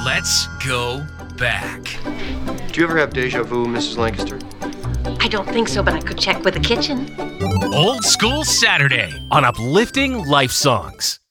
Let's go back. Do you ever have deja vu, Mrs. Lancaster? I don't think so, but I could check with the kitchen. Old School Saturday on Uplifting Life Songs.